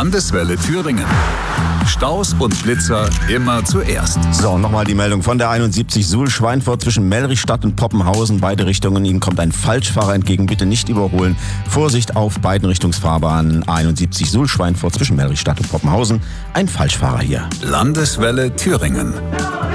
Landeswelle Thüringen. Staus und Blitzer immer zuerst. So, nochmal die Meldung von der 71 Suhl-Schweinfurt zwischen Mellrichstadt und Poppenhausen. Beide Richtungen. Ihnen kommt ein Falschfahrer entgegen. Bitte nicht überholen. Vorsicht auf beiden Richtungsfahrbahnen. 71 Suhl-Schweinfurt zwischen Mellrichstadt und Poppenhausen. Ein Falschfahrer hier. Landeswelle Thüringen.